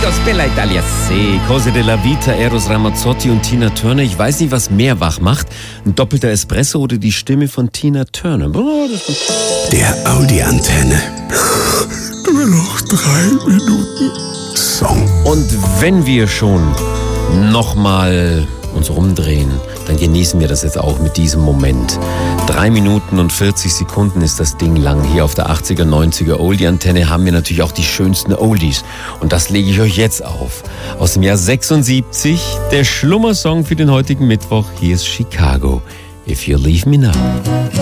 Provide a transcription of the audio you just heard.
Adios, Bella Italia. Se, Cose della Vita, Eros Ramazzotti und Tina Turner. Ich weiß nicht, was mehr wach macht. Ein doppelter Espresso oder die Stimme von Tina Turner. Der Audi-Antenne. Nur noch 3 Minuten Song. Und wenn wir schon nochmal uns rumdrehen, dann genießen wir das jetzt auch mit diesem Moment. 3 Minuten und 40 Sekunden ist das Ding lang. Hier auf der 80er, 90er Oldie-Antenne haben wir natürlich auch die schönsten Oldies. Und das lege ich euch jetzt auf. Aus dem Jahr 76, der Schlummersong für den heutigen Mittwoch. Hier ist Chicago. If You Leave Me Now.